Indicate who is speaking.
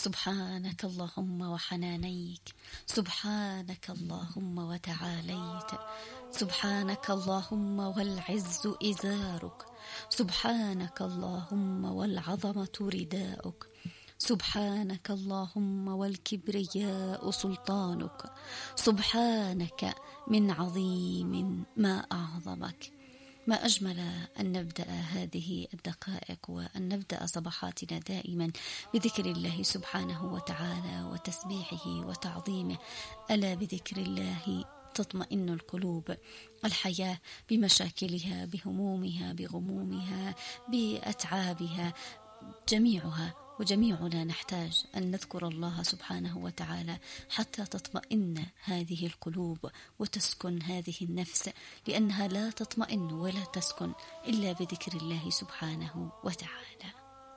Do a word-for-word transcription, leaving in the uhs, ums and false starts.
Speaker 1: سبحانك اللهم وحنانيك، سبحانك اللهم وتعاليت، سبحانك اللهم والعز إزارك، سبحانك اللهم والعظمة رداؤك، سبحانك اللهم والكبرياء سلطانك، سبحانك من عظيم ما أعظمك. ما أجمل أن نبدأ هذه الدقائق وأن نبدأ صباحاتنا دائما بذكر الله سبحانه وتعالى وتسبيحه وتعظيمه. ألا بذكر الله تطمئن القلوب. الحياة بمشاكلها، بهمومها، بغمومها، بأتعابها، جميعها وجميعنا نحتاج أن نذكر الله سبحانه وتعالى حتى تطمئن هذه القلوب وتسكن هذه النفس، لأنها لا تطمئن ولا تسكن إلا بذكر الله سبحانه وتعالى.